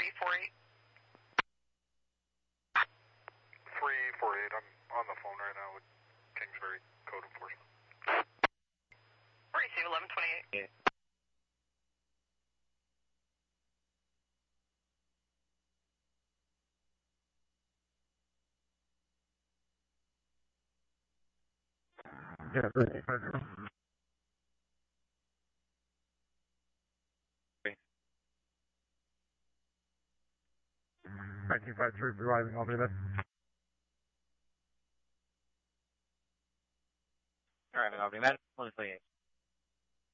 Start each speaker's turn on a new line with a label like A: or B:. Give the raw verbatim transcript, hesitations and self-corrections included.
A: three four eight.
B: three four eight, I'm on the phone right now with Kingsbury Code Enforcement.
A: Receive eleven twenty-eight.
C: Yeah.
D: Yeah, three five zero. nineteen five three, arriving, I'll be there.
C: Alright, I'll be met. one twenty-eight.